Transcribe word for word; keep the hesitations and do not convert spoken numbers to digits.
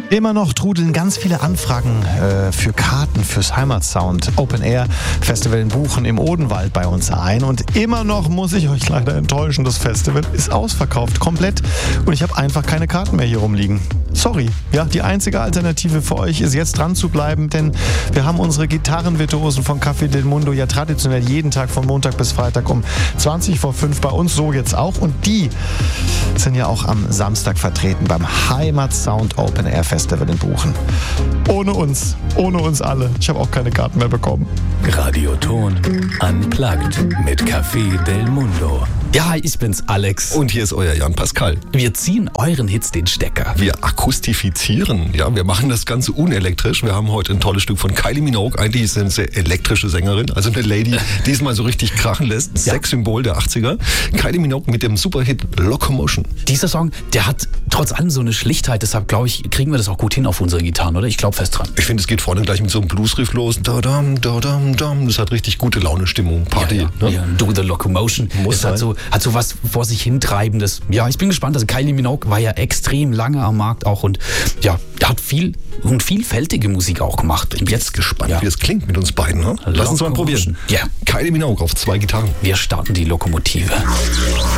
Immer noch trudeln ganz viele Anfragen äh, für Karten fürs Heimatsound Open Air Festival in Buchen im Odenwald bei uns ein. Und immer noch muss ich euch leider enttäuschen, das Festival ist ausverkauft, komplett. Und ich habe einfach keine Karten mehr hier rumliegen. Sorry, ja, die einzige Alternative für euch ist jetzt dran zu bleiben, denn wir haben unsere Gitarrenvirtuosen von Café del Mundo ja traditionell jeden Tag von Montag bis Freitag um zwanzig vor fünf bei uns, so jetzt auch. Und die sind ja auch am Samstag vertreten beim Heimatsound Open Air Festival in Buchen. Ohne uns, ohne uns alle. Ich habe auch keine Karten mehr bekommen. Radioton Unplugged mit Café del Mundo. Ja, ich bin's, Alex. Und hier ist euer Jan Pascal. Wir ziehen euren Hits den Stecker. Wir akustifizieren, ja, wir machen das Ganze unelektrisch. Wir haben heute ein tolles Stück von Kylie Minogue. Eigentlich ist sie eine sehr elektrische Sängerin, also eine Lady, die es mal so richtig krachen lässt. Ja. Sexsymbol der achtziger. Kylie Minogue mit dem Superhit Locomotion. Dieser Song, der hat trotz allem so eine Schlichtheit, deshalb glaube ich, kriegen wir das auch gut hin auf unsere Gitarren, oder? Ich glaube fest dran. Ich finde, es geht vorne gleich mit so einem Bluesriff los. Da dam, da dam, dam. Das hat richtig gute Laune-Stimmung, Party. Ja, ja. Ne? Ja, Do the Locomotion. Muss es hat so, hat so was vor sich hintreibendes. Ja, ich bin gespannt. Also Kylie Minogue war ja extrem lange am Markt auch und ja, er hat viel und vielfältige Musik auch gemacht. Und jetzt Gespannt, ja. wie es klingt mit uns beiden. Ne? Lass uns mal probieren. Ja. Kylie Minogue auf zwei Gitarren. Wir starten die Lokomotive.